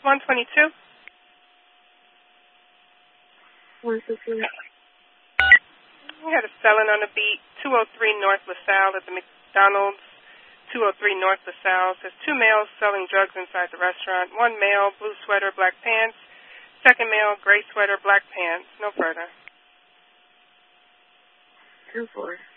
122. 152. We had a felon on the beat, 203 North LaSalle at the McDonald's, 203 North LaSalle. Says 2 males selling drugs inside the restaurant. 1 male, blue sweater, black pants. 2nd male, gray sweater, black pants. No further. 2-4.